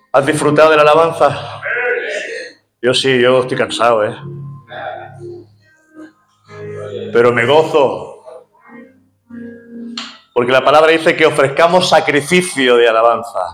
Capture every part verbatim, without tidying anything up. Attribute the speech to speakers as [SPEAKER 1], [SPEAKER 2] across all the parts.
[SPEAKER 1] ¿Has disfrutado de la alabanza? Yo sí, yo estoy cansado, ¿eh? Pero me gozo. Porque la palabra dice que ofrezcamos sacrificio de alabanza.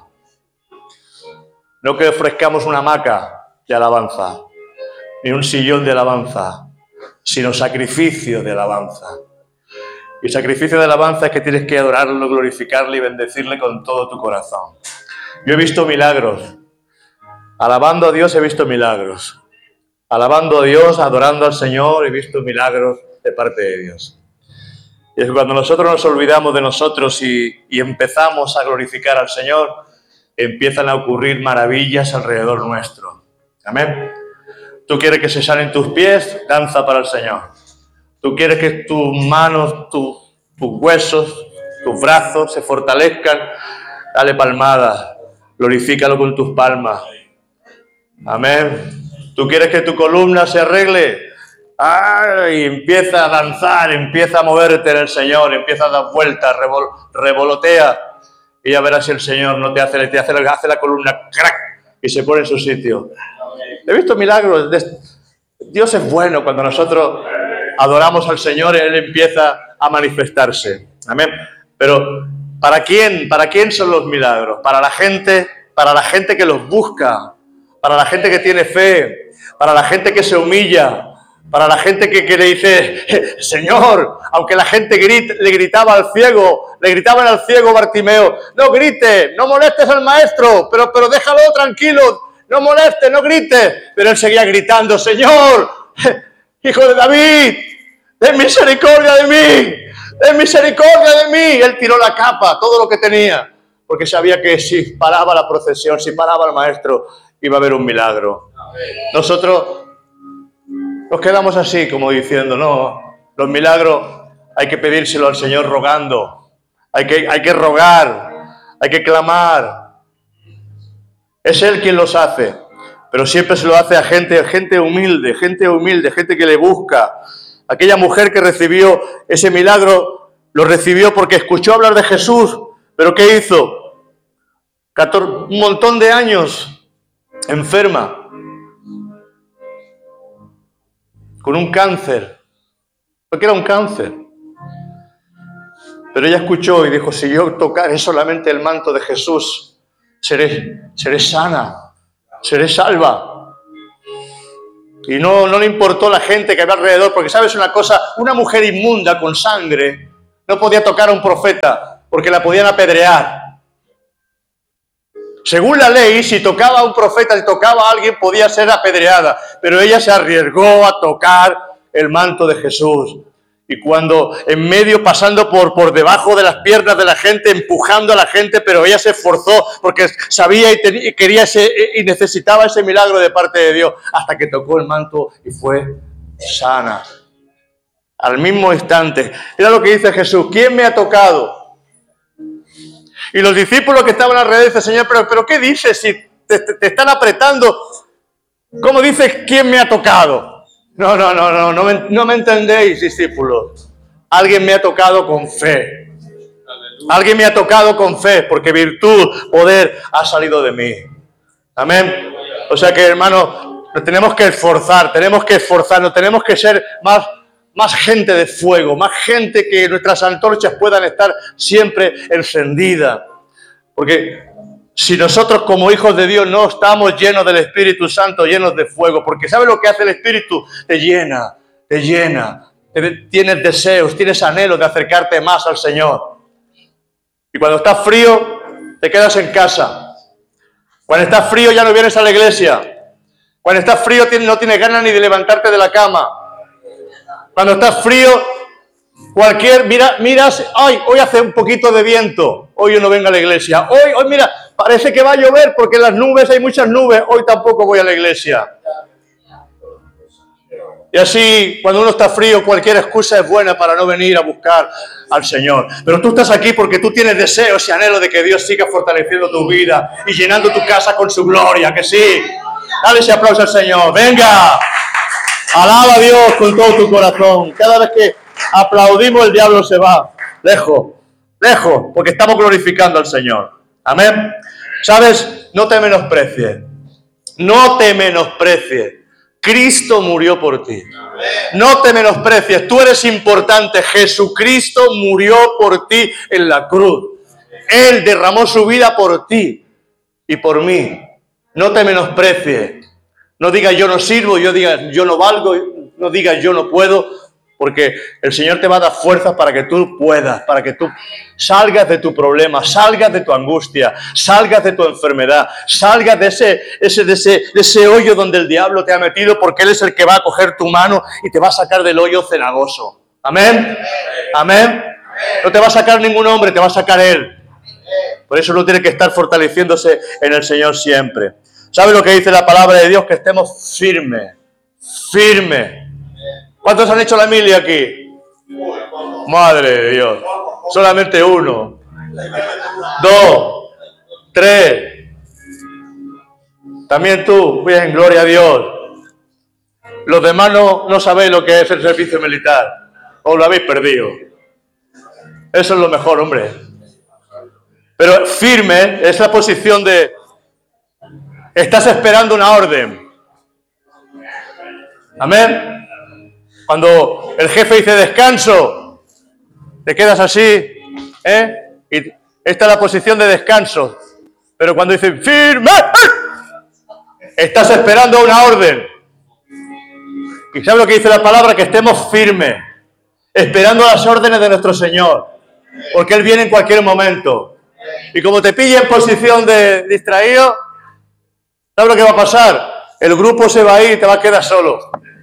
[SPEAKER 1] No que ofrezcamos una hamaca de alabanza, ni un sillón de alabanza, sino sacrificio de alabanza. Y el sacrificio de alabanza es que tienes que adorarlo, glorificarle y bendecirle con todo tu corazón. Yo he visto milagros. Alabando a Dios he visto milagros. Alabando a Dios, adorando al Señor, he visto milagros de parte de Dios. Y es cuando nosotros nos olvidamos de nosotros y, y empezamos a glorificar al Señor, empiezan a ocurrir maravillas alrededor nuestro. Amén. Tú quieres que se sanen tus pies, danza para el Señor. Tú quieres que tus manos, tu, tus huesos, tus brazos se fortalezcan, dale palmadas, glorifícalo con tus palmas. Amén. Tú quieres que tu columna se arregle, ¡ay! Empieza a danzar, empieza a moverte en el Señor, empieza a dar vueltas, revol, revolotea, y ya verás si el Señor no te hace, te hace, hace la columna crack y se pone en su sitio. He visto milagros. Dios es bueno. Cuando nosotros adoramos al Señor, Él empieza a manifestarse. Amén. Pero ¿para quién? ¿Para quién son los milagros? Para la gente, para la gente que los busca, para la gente que tiene fe, para la gente que se humilla, para la gente que, que le dice, Señor, aunque la gente grita, le gritaba al ciego, le gritaban al ciego Bartimeo, no grite, no molestes al maestro, pero, pero déjalo tranquilo, no moleste, no grite. Pero él seguía gritando, Señor, Hijo de David, ten misericordia de mí, ten misericordia de mí. Él tiró la capa, todo lo que tenía, porque sabía que si paraba la procesión, si paraba el maestro, iba a haber un milagro. Nosotros nos quedamos así, como diciendo, no, los milagros hay que pedírselo al Señor rogando, hay que, hay que rogar, hay que clamar. Es Él quien los hace, pero siempre se lo hace a gente, gente humilde, gente humilde, gente que le busca. Aquella mujer que recibió ese milagro, lo recibió porque escuchó hablar de Jesús, pero ¿qué hizo? catorce, un montón de años enferma, con un cáncer, porque era un cáncer. Pero ella escuchó y dijo, si yo tocaré solamente el manto de Jesús, seré, seré sana, seré salva. Y no, no le importó la gente que había alrededor, porque sabes una cosa, una mujer inmunda con sangre no podía tocar a un profeta, porque la podían apedrear. Según la ley, si tocaba a un profeta, si tocaba a alguien, podía ser apedreada. Pero ella se arriesgó a tocar el manto de Jesús. Y cuando en medio, pasando por, por debajo de las piernas de la gente, empujando a la gente, pero ella se esforzó porque sabía y, ten, y quería ese, y necesitaba ese milagro de parte de Dios, hasta que tocó el manto y fue sana. Al mismo instante. Mira lo que dice Jesús, ¿quién me ha tocado? Y los discípulos que estaban alrededor dicen, Señor, pero, pero ¿qué dices si te, te, te están apretando? ¿Cómo dices quién me ha tocado? No, no, no, no, no me, no me entendéis, discípulos. Alguien me ha tocado con fe. Alguien me ha tocado con fe, porque virtud, poder ha salido de mí. Amén. O sea que, hermano, nos tenemos que esforzar, tenemos que esforzarnos, tenemos que ser más... Más gente de fuego, más gente que nuestras antorchas puedan estar siempre encendidas. Porque si nosotros como hijos de Dios no estamos llenos del Espíritu Santo, llenos de fuego, porque ¿sabes lo que hace el Espíritu? Te llena, te llena. Tienes deseos, tienes anhelos de acercarte más al Señor. Y cuando estás frío, te quedas en casa. Cuando estás frío ya no vienes a la iglesia. Cuando estás frío no tienes ganas ni de levantarte de la cama. Cuando estás frío, cualquier, mira, miras, ay, hoy hace un poquito de viento, hoy yo no vengo a la iglesia. Hoy, hoy, mira, parece que va a llover porque en las nubes hay muchas nubes, hoy tampoco voy a la iglesia. Y así, cuando uno está frío, cualquier excusa es buena para no venir a buscar al Señor. Pero tú estás aquí porque tú tienes deseos y anhelos de que Dios siga fortaleciendo tu vida y llenando tu casa con su gloria, que sí. Dale ese aplauso al Señor, venga. Alaba a Dios con todo tu corazón. Cada vez que aplaudimos, el diablo se va. Lejos, lejos, porque estamos glorificando al Señor. Amén. ¿Sabes? No te menosprecies. No te menosprecies. Cristo murió por ti. No te menosprecies. Tú eres importante. Jesucristo murió por ti en la cruz. Él derramó su vida por ti y por mí. No te menosprecies. No digas yo no sirvo, yo digas yo no valgo, no digas yo no puedo, porque el Señor te va a dar fuerzas para que tú puedas, para que tú salgas de tu problema, salgas de tu angustia, salgas de tu enfermedad, salgas de ese, ese, de ese, de ese hoyo donde el diablo te ha metido, porque Él es el que va a coger tu mano y te va a sacar del hoyo cenagoso. ¿Amén? ¿Amén? No te va a sacar ningún hombre, te va a sacar Él. Por eso uno tiene que estar fortaleciéndose en el Señor siempre. ¿Sabe lo que dice la palabra de Dios? Que estemos firmes, firmes. ¿Cuántos han hecho la mili aquí? Madre de Dios. Solamente uno. Dos. Tres. También tú. Bien, gloria a Dios. Los demás no, no sabéis lo que es el servicio militar. Os lo habéis perdido. Eso es lo mejor, hombre. Pero firme es la posición de... Estás esperando una orden. Amén. Cuando el jefe dice descanso, te quedas así, ¿eh? Y esta es la posición de descanso. Pero cuando dice firme, estás esperando una orden. ¿Y sabes lo que dice la palabra? Que estemos firmes, esperando las órdenes de nuestro Señor. Porque Él viene en cualquier momento. Y como te pille en posición de distraído, ¿sabes lo que va a pasar? El grupo se va a ir y te va a quedar solo.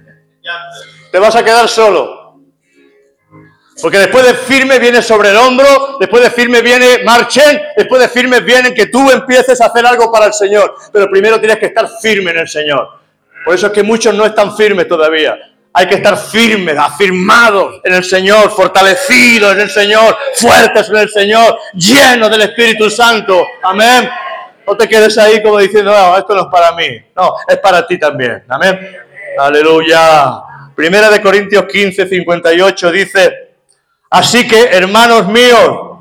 [SPEAKER 1] Te vas a quedar solo. Porque después de firme viene sobre el hombro, después de firme viene marchen, después de firme viene que tú empieces a hacer algo para el Señor. Pero primero tienes que estar firme en el Señor. Por eso es que muchos no están firmes todavía. Hay que estar firmes, afirmados en el Señor, fortalecidos en el Señor, fuertes en el Señor, llenos del Espíritu Santo. Amén. No te quedes ahí como diciendo, no, esto no es para mí. No, es para ti también. Amén. Aleluya. Primera de Corintios quince, cincuenta y ocho dice, así que, hermanos míos,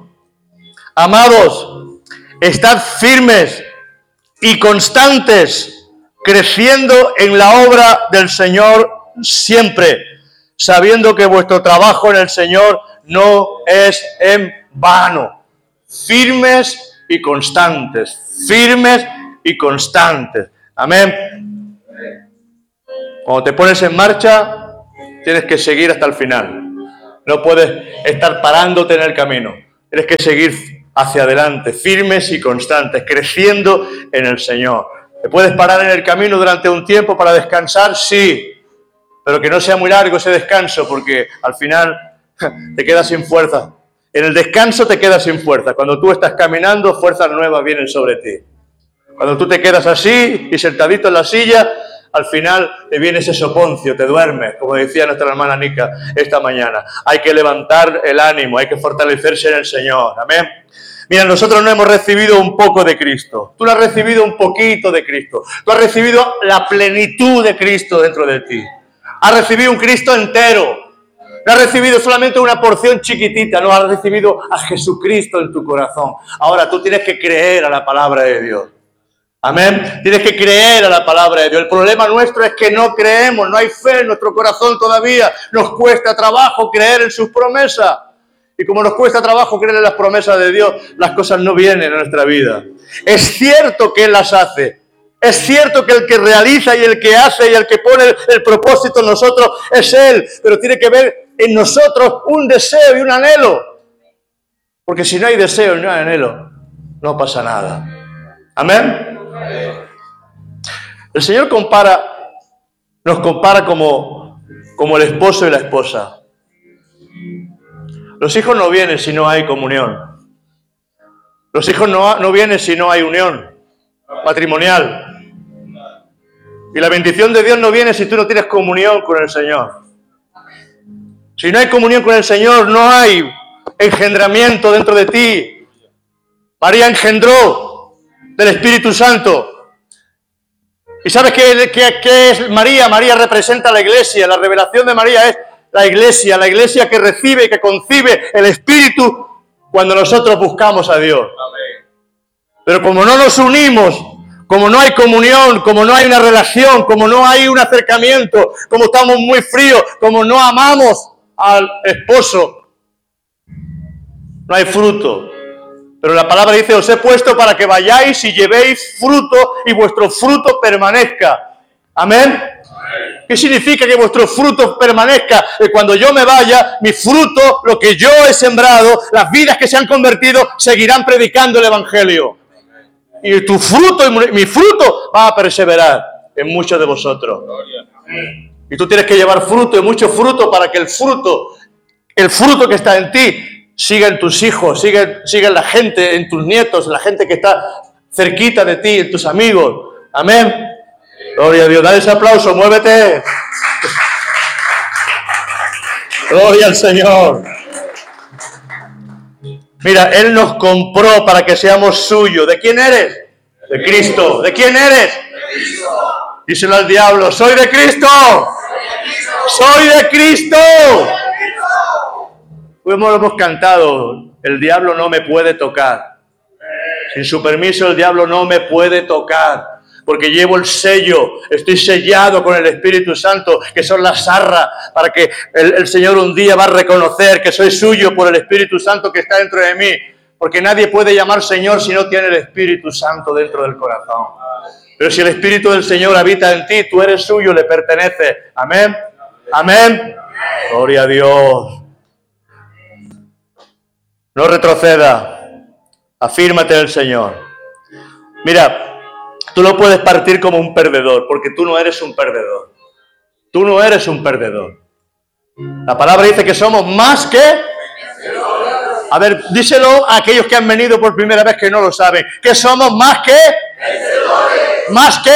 [SPEAKER 1] amados, estad firmes y constantes, creciendo en la obra del Señor siempre, sabiendo que vuestro trabajo en el Señor no es en vano. Firmes y constantes, firmes y constantes. Amén. Cuando te pones en marcha, tienes que seguir hasta el final. No puedes estar parándote en el camino. Tienes que seguir hacia adelante, firmes y constantes, creciendo en el Señor. ¿Te puedes parar en el camino durante un tiempo para descansar? Sí. Pero que no sea muy largo ese descanso, porque al final te quedas sin fuerza. En el descanso te quedas sin fuerza. Cuando tú estás caminando, fuerzas nuevas vienen sobre ti. Cuando tú te quedas así y sentadito en la silla, al final te viene ese soponcio, te duermes, como decía nuestra hermana Nica esta mañana. Hay que levantar el ánimo, hay que fortalecerse en el Señor. Amén. Mira, nosotros no hemos recibido un poco de Cristo. Tú no has recibido un poquito de Cristo. Tú has recibido la plenitud de Cristo dentro de ti. Has recibido un Cristo entero. No has recibido solamente una porción chiquitita. No, has recibido a Jesucristo en tu corazón. Ahora tú tienes que creer a la palabra de Dios. Amén. Tienes que creer a la palabra de Dios. El problema nuestro es que no creemos, no hay fe en nuestro corazón todavía. Nos cuesta trabajo creer en sus promesas. Y como nos cuesta trabajo creer en las promesas de Dios, las cosas no vienen a nuestra vida. Es cierto que Él las hace. Es cierto que el que realiza y el que hace y el que pone el, el propósito en nosotros es Él. Pero tiene que ver en nosotros un deseo y un anhelo. Porque si no hay deseo y no hay anhelo, no pasa nada. Amén. El Señor compara, nos compara como, como el esposo y la esposa. Los hijos no vienen si no hay comunión. Los hijos no, no vienen si no hay unión matrimonial. Y la bendición de Dios no viene si tú no tienes comunión con el Señor. Si no hay comunión con el Señor, no hay engendramiento dentro de ti. María engendró del Espíritu Santo. ¿Y sabes qué, qué, qué es María? María representa a la iglesia. La revelación de María es la iglesia, la iglesia que recibe y que concibe el Espíritu cuando nosotros buscamos a Dios. Amén. Pero como no nos unimos, como no hay comunión, como no hay una relación, como no hay un acercamiento, como estamos muy fríos, como no amamos al esposo, no hay fruto. Pero la palabra dice, os he puesto para que vayáis y llevéis fruto y vuestro fruto permanezca. Amén. ¿Qué significa que vuestro fruto permanezca? Que cuando yo me vaya, mi fruto, lo que yo he sembrado, las vidas que se han convertido, seguirán predicando el Evangelio. Y tu fruto, mi fruto, va a perseverar en muchos de vosotros. Y tú tienes que llevar fruto y mucho fruto para que el fruto, el fruto que está en ti, siga en tus hijos, siga, siga en la gente, en tus nietos, en la gente que está cerquita de ti, en tus amigos. Amén. Gloria a Dios. Dale ese aplauso, muévete. Gloria al Señor. Mira, Él nos compró para que seamos suyos. ¿De quién eres? De Cristo. ¿De quién eres? De Cristo. Díselo al diablo, soy de Cristo. Soy de Cristo. Hoy hemos, hemos cantado, el diablo no me puede tocar. Sin su permiso el diablo no me puede tocar. Porque llevo el sello, estoy sellado con el Espíritu Santo, que son las arras, para que el, el Señor un día va a reconocer que soy suyo por el Espíritu Santo que está dentro de mí. Porque nadie puede llamar Señor si no tiene el Espíritu Santo dentro del corazón. Pero si el Espíritu del Señor habita en ti, tú eres suyo, le pertenece. Amén. Amén. Gloria a Dios. No retroceda. Afírmate en el Señor. Mira, tú no puedes partir como un perdedor, porque tú no eres un perdedor. Tú no eres un perdedor. La palabra dice que somos más que... A ver, díselo a aquellos que han venido por primera vez que no lo saben. Que somos más que... Más que...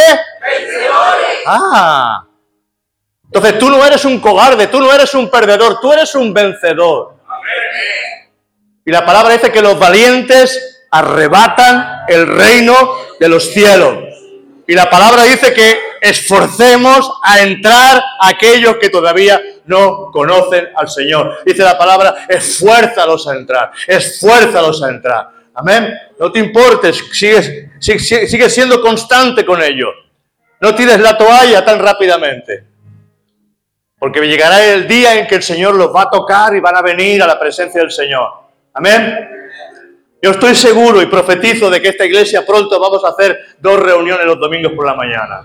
[SPEAKER 1] Ah. Entonces tú no eres un cobarde, tú no eres un perdedor, tú eres un vencedor. Y la palabra dice que los valientes arrebatan el reino de los cielos. Y la palabra dice que esforcemos a entrar a aquellos que todavía no conocen al Señor. Dice la palabra, esfuérzalos a entrar, esfuérzalos a entrar. Amén. No te importes, sigues, sigues, sigues siendo constante con ellos. No tires la toalla tan rápidamente. Porque llegará el día en que el Señor los va a tocar y van a venir a la presencia del Señor. Amén. Yo estoy seguro y profetizo de que esta iglesia pronto vamos a hacer dos reuniones los domingos por la mañana.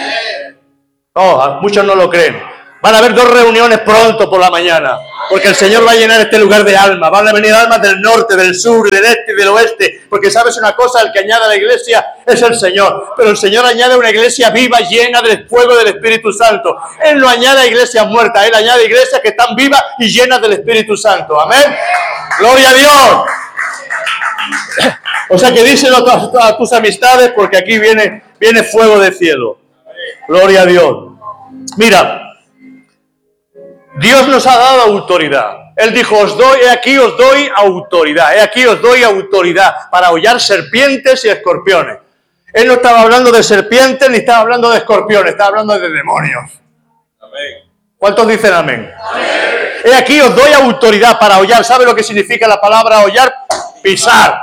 [SPEAKER 1] Oh, muchos no lo creen. Van a haber dos reuniones pronto por la mañana, porque el Señor va a llenar este lugar de almas. Van a venir almas del norte, del sur, del este y del oeste, porque sabes una cosa, el que añade a la iglesia es el Señor. Pero el Señor añade una iglesia viva, llena del fuego del Espíritu Santo. Él no añade a iglesias muertas, Él añade iglesias que están vivas y llenas del Espíritu Santo. Amén. Gloria a Dios. O sea que díselo a, tu, a tus amistades, porque aquí viene, viene fuego del cielo. Gloria a Dios. Mira, Dios nos ha dado autoridad. Él dijo, os doy, he aquí os doy autoridad. He aquí os doy autoridad para hollar serpientes y escorpiones. Él no estaba hablando de serpientes ni estaba hablando de escorpiones, estaba hablando de demonios. Amén. ¿Cuántos dicen amén? Amén. He aquí os doy autoridad para hollar. ¿Sabe lo que significa la palabra hollar? Pisar.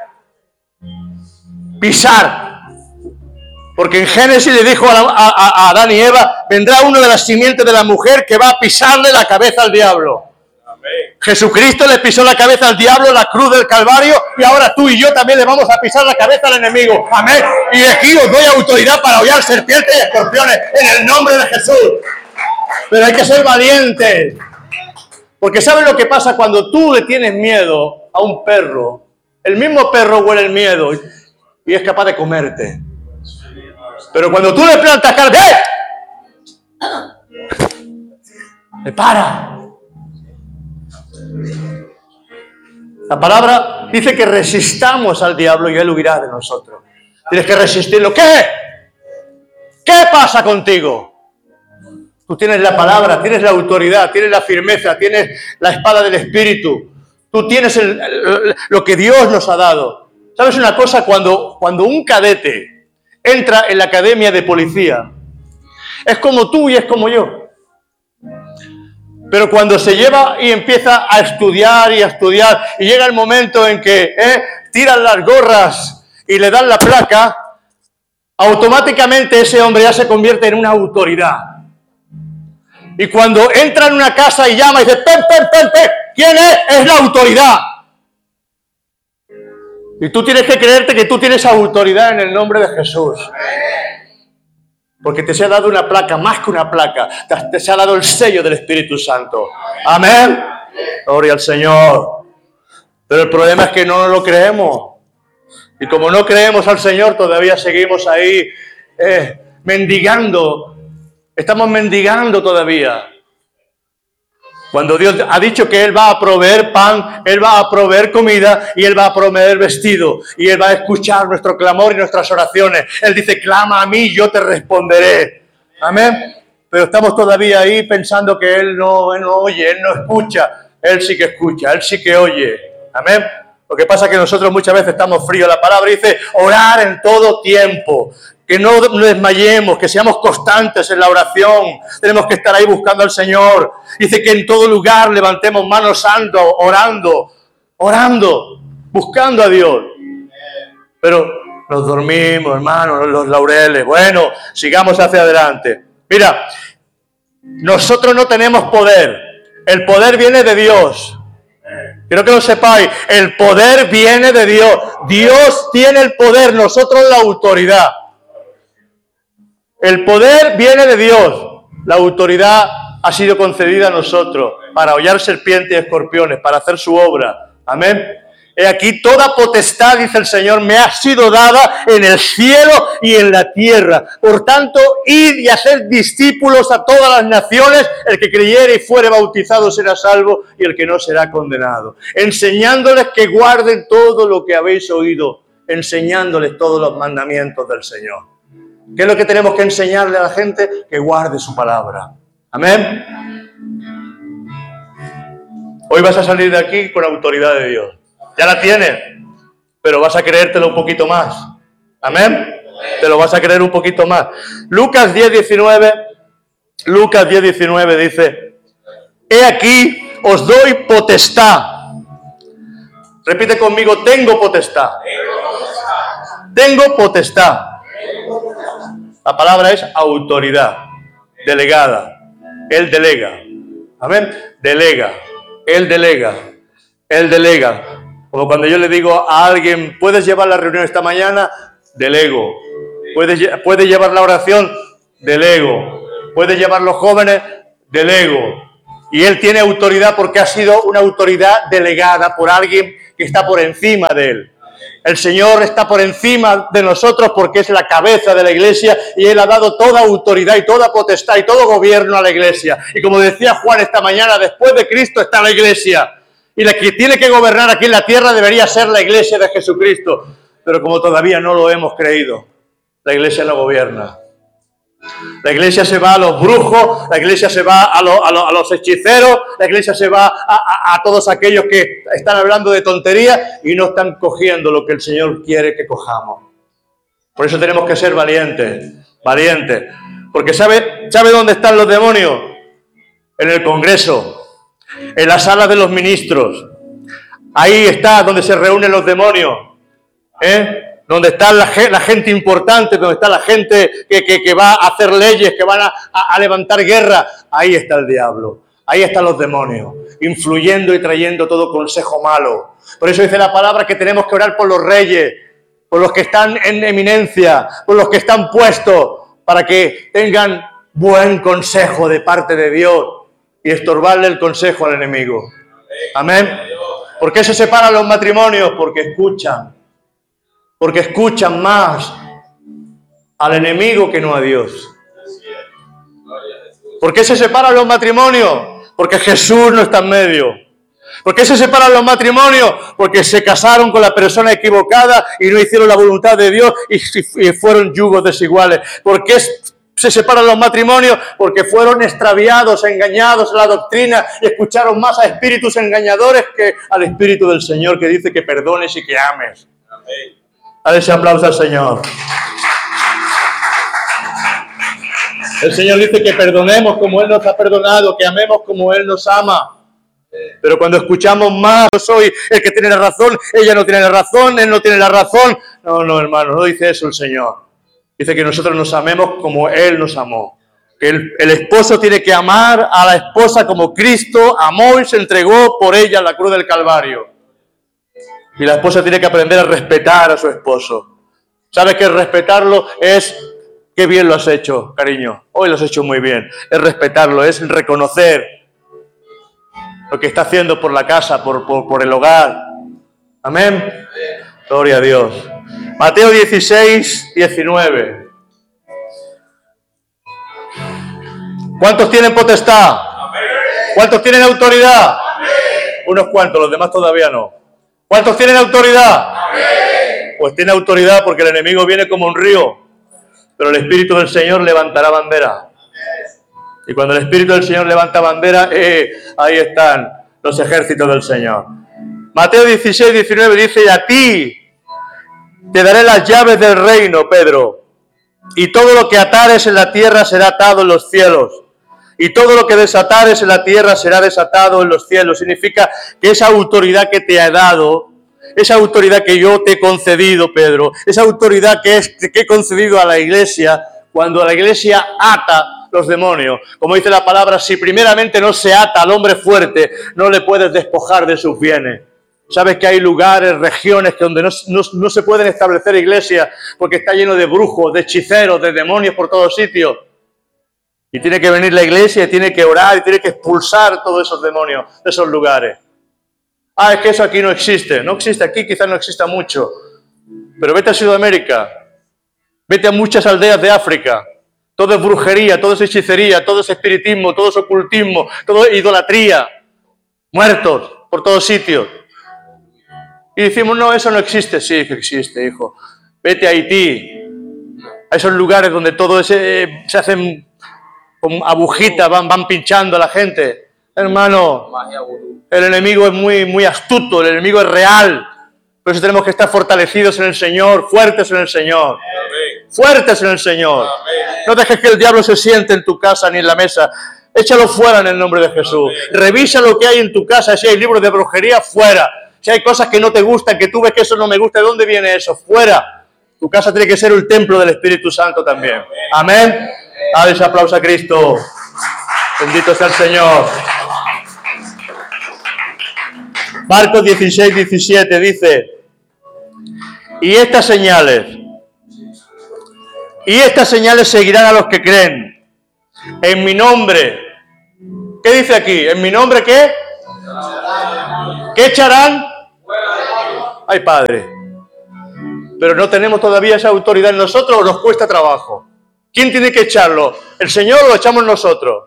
[SPEAKER 1] Pisar. Porque en Génesis le dijo a, a, a Adán y Eva, vendrá uno de las simientes de la mujer que va a pisarle la cabeza al diablo. Amén. Jesucristo le pisó la cabeza al diablo en la cruz del Calvario y ahora tú y yo también le vamos a pisar la cabeza al enemigo. Amén. Y aquí os doy autoridad para hollar serpientes y escorpiones en el nombre de Jesús. Pero hay que ser valientes. Porque ¿sabes lo que pasa cuando tú le tienes miedo a un perro? El mismo perro huele el miedo y es capaz de comerte. Pero cuando tú le plantas cara, ¡eh! ¡Le para! La palabra dice que resistamos al diablo y él huirá de nosotros. Tienes que resistirlo. ¿Qué? ¿Qué pasa contigo? Tú tienes la palabra, tienes la autoridad, tienes la firmeza, tienes la espada del Espíritu. Tú tienes el, el, lo que Dios nos ha dado. ¿Sabes una cosa? Cuando, cuando un cadete entra en la academia de policía, es como tú y es como yo. Pero cuando se lleva y empieza a estudiar y a estudiar y llega el momento en que eh, tiran las gorras y le dan la placa, automáticamente ese hombre ya se convierte en una autoridad. Y cuando entra en una casa y llama y dice, pen, pen, pen, pen, ¿quién es? Es la autoridad. Y tú tienes que creerte que tú tienes autoridad en el nombre de Jesús. Porque te se ha dado una placa, más que una placa, te, te se ha dado el sello del Espíritu Santo. Amén. Gloria al Señor. Pero el problema es que no lo creemos. Y como no creemos al Señor, todavía seguimos ahí eh, mendigando. Estamos mendigando todavía. Cuando Dios ha dicho que Él va a proveer pan, Él va a proveer comida y Él va a proveer vestido. Y Él va a escuchar nuestro clamor y nuestras oraciones. Él dice, clama a mí, yo te responderé. Amén. Pero estamos todavía ahí pensando que Él no, Él no oye, Él no escucha. Él sí que escucha, Él sí que oye. Amén. Lo que pasa es que nosotros muchas veces estamos fríos. La palabra dice orar en todo tiempo. Que no desmayemos, que seamos constantes en la oración. Tenemos que estar ahí buscando al Señor. Dice que en todo lugar levantemos manos santas, orando, orando, buscando a Dios. Pero nos dormimos, hermanos, los laureles. Bueno, sigamos hacia adelante. Mira, nosotros no tenemos poder. El poder viene de Dios. Quiero que lo sepáis. El poder viene de Dios. Dios tiene el poder, nosotros la autoridad. El poder viene de Dios. La autoridad ha sido concedida a nosotros para hollar serpientes y escorpiones, para hacer su obra. Amén. He aquí toda potestad, dice el Señor, me ha sido dada en el cielo y en la tierra. Por tanto, id y haced discípulos a todas las naciones. El que creyere y fuere bautizado será salvo y el que no será condenado. Enseñándoles que guarden todo lo que habéis oído. Enseñándoles todos los mandamientos del Señor. ¿Qué es lo que tenemos que enseñarle a la gente? Que guarde su palabra. Amén. Hoy vas a salir de aquí con la autoridad de Dios. Ya la tienes, pero vas a creértelo un poquito más. Amén. Te lo vas a creer un poquito más. Lucas diez, diecinueve. Lucas diez, diecinueve dice: he aquí, os doy potestad. Repite conmigo, tengo potestad. Tengo potestad. La palabra es autoridad, delegada. Él delega. Amén. Delega. Él delega. Él delega. Como cuando yo le digo a alguien, ¿puedes llevar la reunión esta mañana? Delego. ¿Puedes, ¿puedes llevar la oración? Delego. ¿Puedes llevar los jóvenes? Delego. Y él tiene autoridad porque ha sido una autoridad delegada por alguien que está por encima de él. El Señor está por encima de nosotros porque es la cabeza de la iglesia y Él ha dado toda autoridad y toda potestad y todo gobierno a la iglesia. Y como decía Juan esta mañana, después de Cristo está la iglesia. Y la que tiene que gobernar aquí en la tierra debería ser la iglesia de Jesucristo. Pero como todavía no lo hemos creído, la iglesia no gobierna. La iglesia se va a los brujos, la iglesia se va a, lo, a, lo, a los hechiceros, la iglesia se va a, a, a todos aquellos que están hablando de tonterías y no están cogiendo lo que el Señor quiere que cojamos. Por eso tenemos que ser valientes, valientes. Porque ¿sabe, sabe dónde están los demonios? En el Congreso, en las salas de los ministros. Ahí está donde se reúnen los demonios. ¿Eh? Donde está la, la gente importante, donde está la gente que, que, que va a hacer leyes, que van a, a, a levantar guerra. Ahí está el diablo, ahí están los demonios, influyendo y trayendo todo consejo malo. Por eso dice la palabra que tenemos que orar por los reyes, por los que están en eminencia, por los que están puestos, para que tengan buen consejo de parte de Dios y estorbarle el consejo al enemigo. Amén. ¿Por qué se separan los matrimonios? Porque escuchan. Porque escuchan más al enemigo que no a Dios. ¿Por qué se separan los matrimonios? Porque Jesús no está en medio. ¿Por qué se separan los matrimonios? Porque se casaron con la persona equivocada y no hicieron la voluntad de Dios y fueron yugos desiguales. ¿Por qué se separan los matrimonios? Porque fueron extraviados, engañados en la doctrina y escucharon más a espíritus engañadores que al Espíritu del Señor que dice que perdones y que ames. Amén. Dale ese aplauso al Señor. El Señor dice que perdonemos como Él nos ha perdonado, que amemos como Él nos ama. Pero cuando escuchamos más, yo soy el que tiene la razón, ella no tiene la razón, él no tiene la razón, No, no, hermano, no dice eso el Señor. Dice que nosotros nos amemos como Él nos amó. Que el, el esposo tiene que amar a la esposa como Cristo amó y se entregó por ella en la cruz del Calvario. Y la esposa tiene que aprender a respetar a su esposo. ¿Sabes que respetarlo es qué bien lo has hecho, cariño? Hoy lo has hecho muy bien. Es respetarlo, es reconocer lo que está haciendo por la casa, por, por, por el hogar. Amén. Gloria a Dios. Mateo dieciséis, diecinueve. ¿Cuántos tienen potestad? ¿Cuántos tienen autoridad? Unos cuantos, los demás todavía no. ¿Cuántos tienen autoridad? Pues tiene autoridad porque el enemigo viene como un río, pero el Espíritu del Señor levantará bandera. Y cuando el Espíritu del Señor levanta bandera, eh, ahí están los ejércitos del Señor. Mateo dieciséis, diecinueve dice, y a ti te daré las llaves del reino, Pedro, y todo lo que atares en la tierra será atado en los cielos, y todo lo que desatares en la tierra será desatado en los cielos. Significa que esa autoridad que te ha dado, esa autoridad que yo te he concedido, Pedro, esa autoridad que, es, que he concedido a la iglesia, cuando la iglesia ata los demonios, como dice la palabra, si primeramente no se ata al hombre fuerte, no le puedes despojar de sus bienes. Sabes que hay lugares, regiones que donde no, no, no se pueden establecer iglesias porque está lleno de brujos, de hechiceros, de demonios por todos sitios. Y tiene que venir la iglesia, y tiene que orar, y tiene que expulsar todos esos demonios de esos lugares. Ah, es que eso aquí no existe. No existe aquí, quizás no exista mucho. Pero vete a Sudamérica, vete a muchas aldeas de África. Todo es brujería, todo es hechicería, todo es espiritismo, todo es ocultismo, todo es idolatría. Muertos por todos sitios. Y decimos, no, eso no existe. Sí, que existe, hijo. Vete a Haití, a esos lugares donde todo ese, se hacen con agujitas, van, van pinchando a la gente. Hermano, el enemigo es muy, muy astuto, el enemigo es real. Por eso tenemos que estar fortalecidos en el Señor, fuertes en el Señor. Amén. Fuertes en el Señor. Amén. No dejes que el diablo se siente en tu casa ni en la mesa. Échalo fuera en el nombre de Jesús. Amén. Revisa lo que hay en tu casa. Si hay libros de brujería, fuera. Si hay cosas que no te gustan, que tú ves que eso no me gusta, ¿de dónde viene eso? Fuera. Tu casa tiene que ser el templo del Espíritu Santo también. Amén. Amén. Dale ese aplauso a Cristo. Bendito sea el Señor. Marcos dieciséis, diecisiete dice, y estas señales, y estas señales seguirán a los que creen. En mi nombre, ¿qué dice aquí? ¿En mi nombre qué? ¿Qué echarán? Ay, Padre. Pero no tenemos todavía esa autoridad en nosotros o nos cuesta trabajo. ¿Quién tiene que echarlo? ¿El Señor o lo echamos nosotros?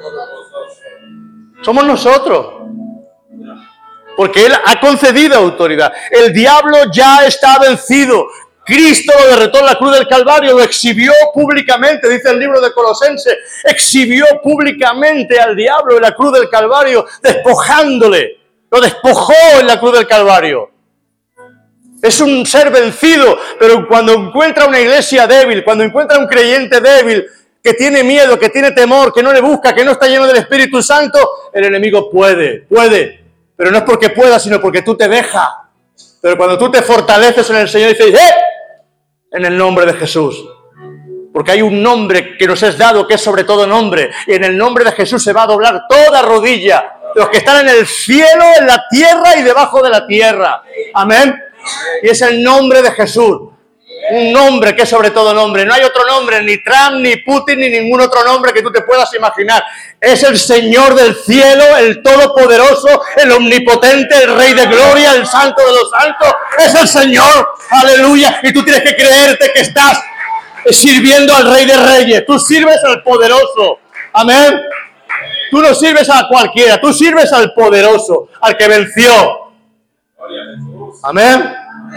[SPEAKER 1] Somos nosotros. Porque Él ha concedido autoridad. El diablo ya está vencido. Cristo lo derrotó en la cruz del Calvario, lo exhibió públicamente, dice el libro de Colosenses, exhibió públicamente al diablo en la cruz del Calvario, despojándole. Lo despojó en la cruz del Calvario. Es un ser vencido, pero cuando encuentra una iglesia débil, cuando encuentra un creyente débil, que tiene miedo, que tiene temor, que no le busca, que no está lleno del Espíritu Santo, el enemigo puede, puede. Pero no es porque pueda, sino porque tú te dejas. Pero cuando tú te fortaleces en el Señor y dices, ¡eh! En el nombre de Jesús. Porque hay un nombre que nos es dado, que es sobre todo nombre. Y en el nombre de Jesús se va a doblar toda rodilla. Los que están en el cielo, en la tierra y debajo de la tierra. Amén. Y es el nombre de Jesús. Un nombre que es sobre todo nombre. No hay otro nombre, ni Trump, ni Putin, ni ningún otro nombre que tú te puedas imaginar. Es el Señor del cielo, el Todopoderoso, el Omnipotente, el Rey de Gloria, el Santo de los Santos. Es el Señor. Aleluya. Y tú tienes que creerte que estás sirviendo al Rey de Reyes. Tú sirves al Poderoso. Amén. Tú no sirves a cualquiera. Tú sirves al Poderoso, al que venció. Amén.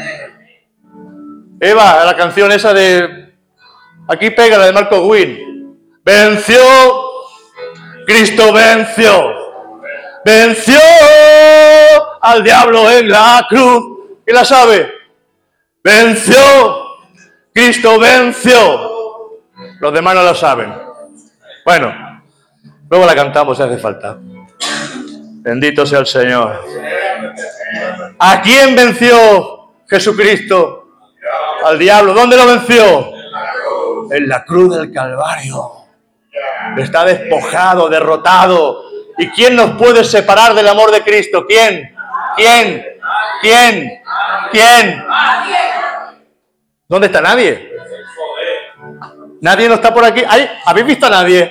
[SPEAKER 1] Eva, la canción esa de... Aquí pega la de Marco Witt. Venció, Cristo venció. Venció al diablo en la cruz. ¿Quién la sabe? Venció, Cristo venció. Los demás no la saben. Bueno, luego la cantamos si hace falta. Bendito sea el Señor. ¿A quién venció Jesucristo? al diablo. ¿Dónde lo venció? En la cruz del Calvario. Está despojado, derrotado. ¿Y quién nos puede separar del amor de Cristo? ¿Quién? ¿Quién? ¿Quién? ¿Quién? ¿Dónde está nadie? ¿Nadie no está por aquí? ¿Habéis visto a nadie?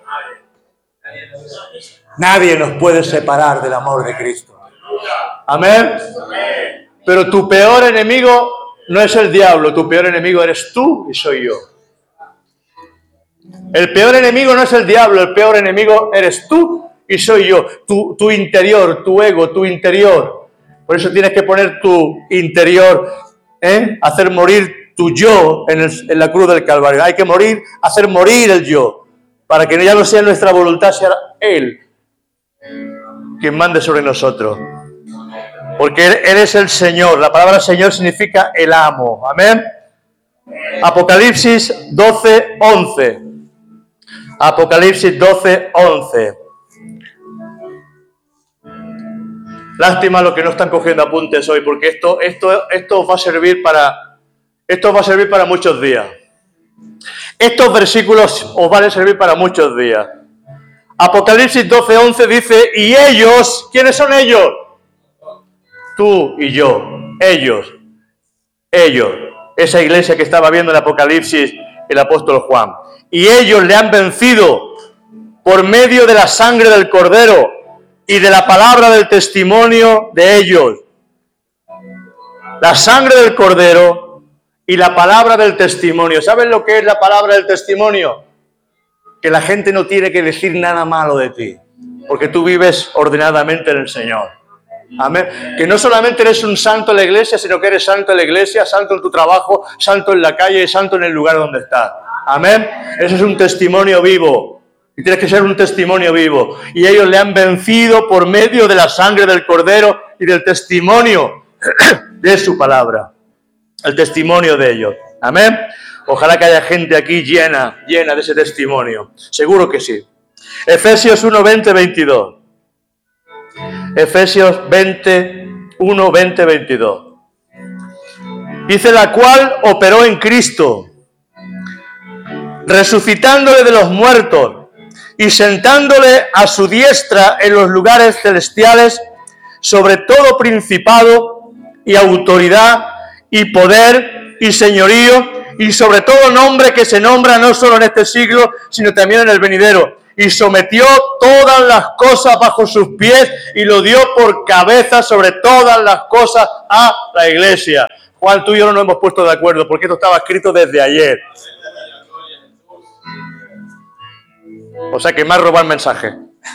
[SPEAKER 1] Nadie nos puede separar del amor de Cristo. Amén. Pero tu peor enemigo no es el diablo, tu peor enemigo eres tú y soy yo. El peor enemigo no es el diablo, el peor enemigo eres tú y soy yo. Tu, tu interior, tu ego, tu interior. Por eso tienes que poner tu interior, ¿eh? Hacer morir tu yo en, el, en la cruz del Calvario. Hay que morir, hacer morir el yo, para que ya no sea nuestra voluntad, sea Él quien mande sobre nosotros. Porque Él es el Señor. La palabra Señor significa el amo. Amén. Apocalipsis doce, once. Apocalipsis doce, once. Lástima los que no están cogiendo apuntes hoy, porque esto, esto, esto os va a servir para, esto os va a servir para muchos días. Estos versículos os van a servir para muchos días. Apocalipsis doce, once dice, y ellos, ¿quiénes son ellos? Tú y yo, ellos, ellos, esa iglesia que estaba viendo en Apocalipsis el apóstol Juan. Y ellos le han vencido por medio de la sangre del Cordero y de la palabra del testimonio de ellos. La sangre del Cordero y la palabra del testimonio. ¿Saben lo que es la palabra del testimonio? Que la gente no tiene que decir nada malo de ti, porque tú vives ordenadamente en el Señor. Amén. Que no solamente eres un santo en la iglesia, sino que eres santo en la iglesia, santo en tu trabajo, santo en la calle y santo en el lugar donde estás. Amén. Eso es un testimonio vivo. Y tienes que ser un testimonio vivo. Y ellos le han vencido por medio de la sangre del Cordero y del testimonio de su palabra. El testimonio de ellos. Amén. Ojalá que haya gente aquí llena, llena de ese testimonio. Seguro que sí. Efesios uno, veinte, veintidós. Efesios veinte, uno, veinte, veintidós. Dice, la cual operó en Cristo, resucitándole de los muertos y sentándole a su diestra en los lugares celestiales, sobre todo principado y autoridad y poder y señorío, y sobre todo nombre que se nombra no solo en este siglo, sino también en el venidero. Y sometió todas las cosas bajo sus pies y lo dio por cabeza sobre todas las cosas a la iglesia. Juan, tú y yo no nos hemos puesto de acuerdo porque esto estaba escrito desde ayer. O sea que me has robado el mensaje.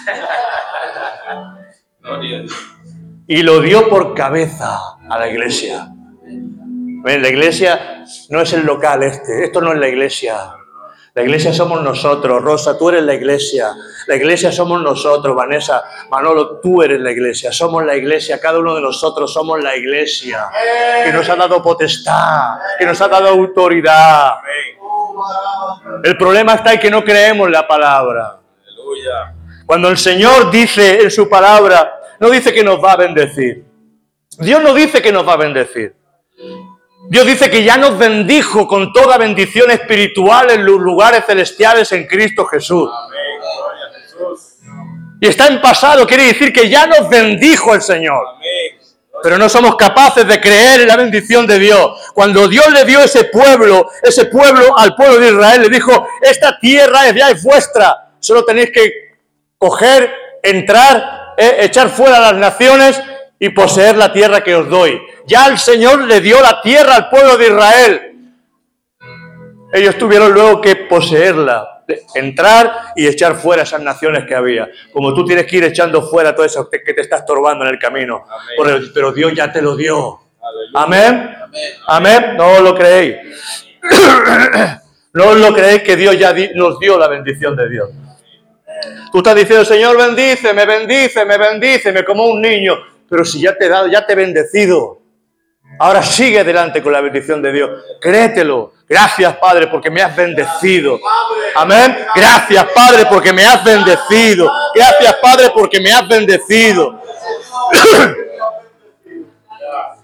[SPEAKER 1] Y lo dio por cabeza a la iglesia. La iglesia no es el local este, esto no es la iglesia. La iglesia somos nosotros. Rosa, tú eres la iglesia. La iglesia somos nosotros. Vanessa, Manolo, tú eres la iglesia. Somos la iglesia. Cada uno de nosotros somos la iglesia. Que nos ha dado potestad. Que nos ha dado autoridad. El problema está en que no creemos la palabra. Cuando el Señor dice en su palabra, no dice que nos va a bendecir. Dios no dice que nos va a bendecir. Dios dice que ya nos bendijo con toda bendición espiritual en los lugares celestiales en Cristo Jesús. Y está en pasado, quiere decir que ya nos bendijo el Señor. Pero no somos capaces de creer en la bendición de Dios. Cuando Dios le dio ese pueblo, ese pueblo al pueblo de Israel, le dijo, esta tierra ya es vuestra. Solo tenéis que coger, entrar, eh, echar fuera a las naciones y poseer la tierra que os doy. Ya el Señor le dio la tierra al pueblo de Israel. Ellos tuvieron luego que poseerla, entrar y echar fuera esas naciones que había. Como tú tienes que ir echando fuera todo eso que te está estorbando en el camino. Pero, pero Dios ya te lo dio. Amén. Amén. No os lo creéis. No os lo creéis que Dios ya di, nos dio la bendición de Dios. Tú estás diciendo, Señor, bendíceme, bendíceme, bendíceme como un niño. Pero si ya te he dado, ya te he bendecido. Ahora sigue adelante con la bendición de Dios. Créetelo. Gracias, Padre, porque me has bendecido. Amén. Gracias, Padre, porque me has bendecido. Gracias, Padre, porque me has bendecido.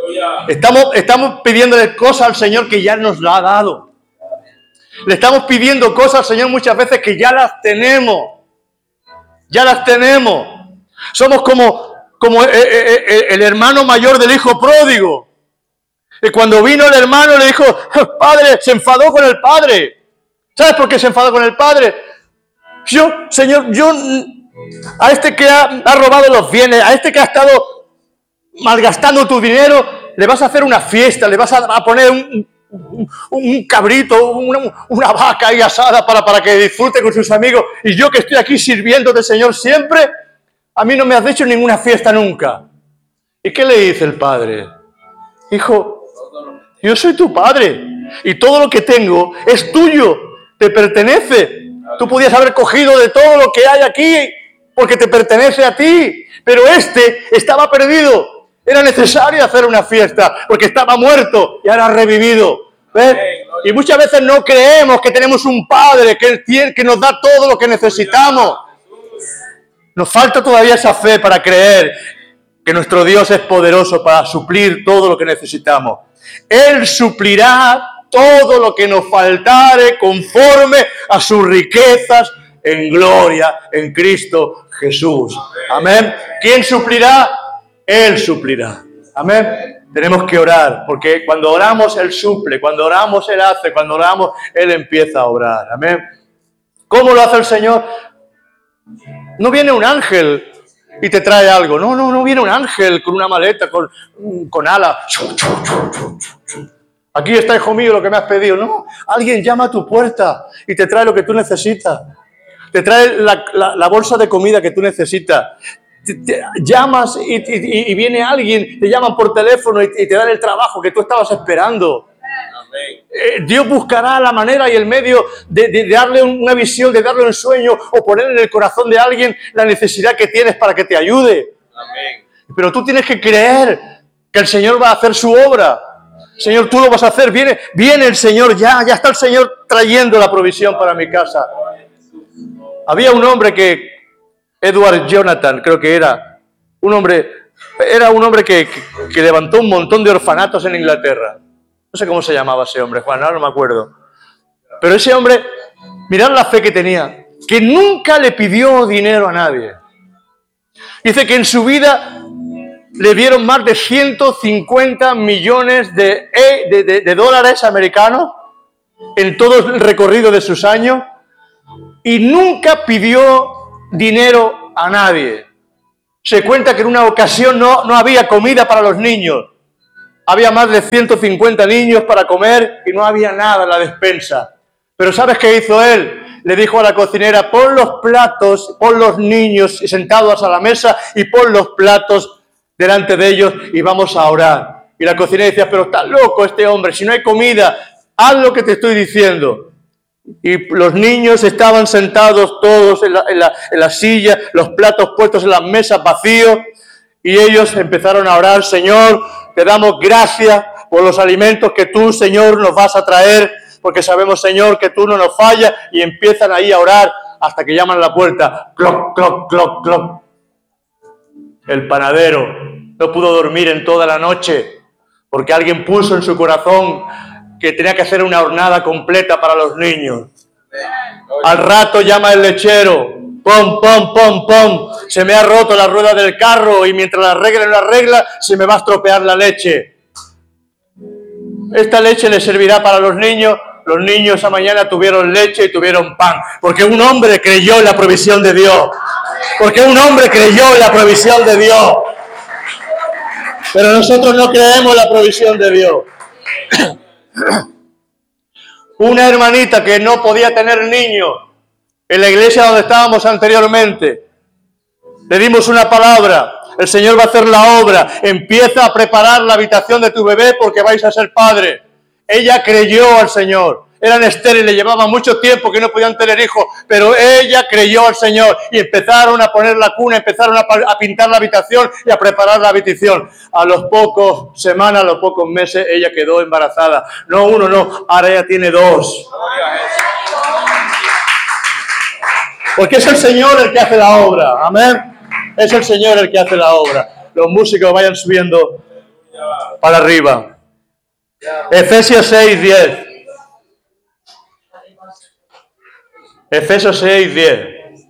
[SPEAKER 1] Estamos, estamos pidiéndole cosas al Señor que ya nos la ha dado. Le estamos pidiendo cosas al Señor muchas veces que ya las tenemos. Ya las tenemos. Somos como, como el, el, el hermano mayor del hijo pródigo. Y cuando vino el hermano le dijo, padre, se enfadó con el padre. ¿Sabes por qué se enfadó con el padre? Yo, Señor, yo a este que ha, ha robado los bienes, a este que ha estado malgastando tu dinero, le vas a hacer una fiesta, le vas a, a poner un, un, un cabrito, una, una vaca ahí asada para, para que disfrute con sus amigos. Y yo que estoy aquí sirviéndote, Señor, siempre, a mí no me has hecho ninguna fiesta nunca. ¿Y qué le dice el padre? Hijo, yo soy tu padre y todo lo que tengo es tuyo, te pertenece. Tú podías haber cogido de todo lo que hay aquí porque te pertenece a ti, pero este estaba perdido. Era necesario hacer una fiesta porque estaba muerto y ahora ha revivido. ¿Ves? Y muchas veces no creemos que tenemos un Padre que, tiene, que nos da todo lo que necesitamos. Nos falta todavía esa fe para creer que nuestro Dios es poderoso para suplir todo lo que necesitamos. Él suplirá todo lo que nos faltare conforme a sus riquezas en gloria en Cristo Jesús. Amén. ¿Quién suplirá? Él suplirá. Amén. Tenemos que orar, porque cuando oramos, Él suple. Cuando oramos, Él hace. Cuando oramos, Él empieza a obrar. Amén. ¿Cómo lo hace el Señor? No viene un ángel y te trae algo. No, no, no viene un ángel con una maleta, con, con alas. Aquí está, hijo mío, lo que me has pedido. No, alguien llama a tu puerta y te trae lo que tú necesitas. Te trae la, la, la bolsa de comida que tú necesitas. Te, te, llamas y, y, y viene alguien, te llaman por teléfono y, y te dan el trabajo que tú estabas esperando. Eh, Dios buscará la manera y el medio de, de, de darle una visión, de darle un sueño o poner en el corazón de alguien la necesidad que tienes para que te ayude. Amén. Pero tú tienes que creer que el Señor va a hacer su obra. Señor, tú lo vas a hacer. Viene, viene el Señor ya, ya está el Señor trayendo la provisión para mi casa. Había un hombre que, Edward Jonathan, creo que era, un hombre, era un hombre que, que, que levantó un montón de orfanatos en Inglaterra. No sé cómo se llamaba ese hombre, Juan, ahora no me acuerdo. Pero ese hombre, mirad la fe que tenía, que nunca le pidió dinero a nadie. Dice que en su vida le dieron más de ciento cincuenta millones de, de, de, de dólares americanos en todo el recorrido de sus años y nunca pidió dinero a nadie. Se cuenta que en una ocasión no, no había comida para los niños. Había más de ciento cincuenta niños para comer y no había nada en la despensa. Pero ¿sabes qué hizo él? Le dijo a la cocinera, pon los platos, pon los niños sentados a la mesa y pon los platos delante de ellos y vamos a orar. Y la cocinera decía, pero está loco este hombre, si no hay comida, haz lo que te estoy diciendo. Y los niños estaban sentados todos en la, en la, en la silla, los platos puestos en las mesas vacíos, y ellos empezaron a orar, Señor, te damos gracias por los alimentos que tú, Señor, nos vas a traer, porque sabemos, Señor, que tú no nos fallas, y empiezan ahí a orar hasta que llaman a la puerta, cloc, cloc, cloc, cloc. El panadero no pudo dormir en toda la noche, porque alguien puso en su corazón que tenía que hacer una hornada completa para los niños. Al rato llama el lechero, pom, pom, pom, pom, se me ha roto la rueda del carro y mientras la arreglen la regla se me va a estropear la leche. Esta leche le servirá para los niños. Los niños esa mañana tuvieron leche y tuvieron pan, porque un hombre creyó en la provisión de Dios. Porque un hombre creyó en la provisión de Dios. Pero nosotros no creemos en la provisión de Dios. Una hermanita que no podía tener niños en la iglesia donde estábamos anteriormente, le dimos una palabra, el Señor va a hacer la obra, empieza a preparar la habitación de tu bebé porque vais a ser padre. Ella creyó al Señor, eran estériles, llevaba mucho tiempo que no podían tener hijos, pero ella creyó al Señor y empezaron a poner la cuna, empezaron a, a pintar la habitación y a preparar la habitación. A los pocos semanas, a los pocos meses, ella quedó embarazada. No uno, no, ahora ella tiene dos. Porque es el Señor el que hace la obra, amén. Es el Señor el que hace la obra. Los músicos vayan subiendo para arriba. Efesios seis, diez. Efesios seis, diez.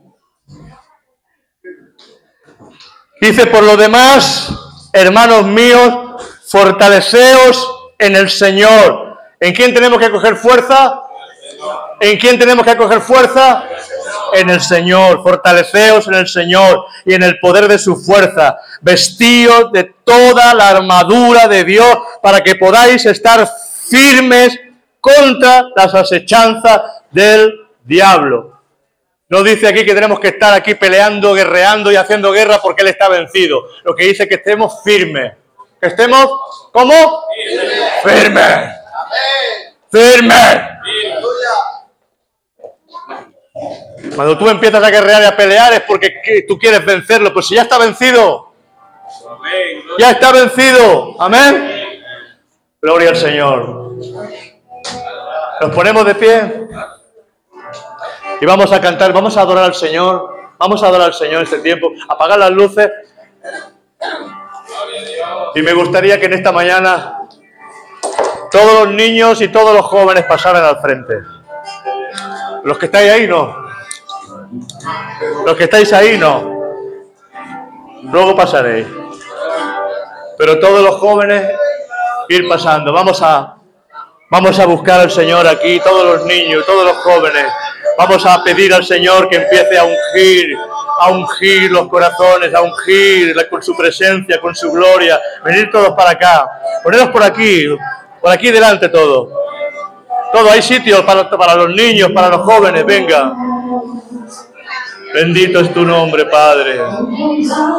[SPEAKER 1] Dice, por lo demás, hermanos míos, fortaleceos en el Señor. ¿En quién tenemos que coger fuerza? ¿En quién tenemos que coger fuerza? En el Señor. Fortaleceos en el Señor y en el poder de su fuerza. Vestíos de toda la armadura de Dios para que podáis estar firmes contra las asechanzas del diablo. No dice aquí que tenemos que estar aquí peleando, guerreando y haciendo guerra porque Él está vencido. Lo que dice es que estemos firmes. ¿Que estemos cómo? Firmes. Firmes. Cuando tú empiezas a guerrear y a pelear es porque tú quieres vencerlo. Pues si ya está vencido. Ya está vencido. Amén. Gloria al Señor. Nos ponemos de pie. Y vamos a cantar, vamos a adorar al Señor, vamos a adorar al Señor este tiempo, apagar las luces. Y me gustaría que en esta mañana todos los niños y todos los jóvenes pasaran al frente. Los que estáis ahí, no. Los que estáis ahí, no. Luego pasaréis. Pero todos los jóvenes, ir pasando. Vamos a, vamos a buscar al Señor aquí, todos los niños, todos los jóvenes. Vamos a pedir al Señor que empiece a ungir, a ungir los corazones, a ungir con su presencia, con su gloria. Venid todos para acá. Ponedos por aquí, por aquí delante todos. Todo, hay sitios para, para los niños, para los jóvenes, venga. Bendito es tu nombre, Padre.